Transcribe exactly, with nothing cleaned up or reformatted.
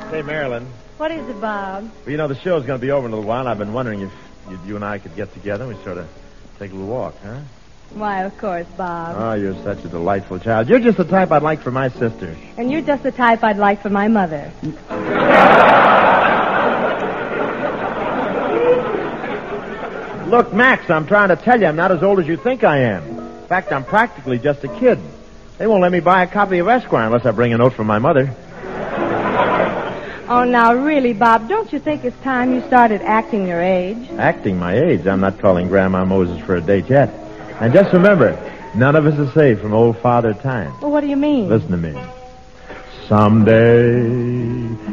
Hey, Marilyn. What is it, Bob? Well, you know, the show's going to be over in a little while. I've been wondering if you, you and I could get together and we sort of take a little walk, huh? Why, of course, Bob. Oh, you're such a delightful child. You're just the type I'd like for my sister. And you're just the type I'd like for my mother. Look, Max, I'm trying to tell you I'm not as old as you think I am. In fact, I'm practically just a kid. They won't let me buy a copy of Esquire unless I bring a note from my mother. Oh, now, really, Bob, don't you think it's time you started acting your age? Acting my age? I'm not calling Grandma Moses for a date yet. And just remember, none of us is safe from old Father Time. Well, what do you mean? Listen to me. Someday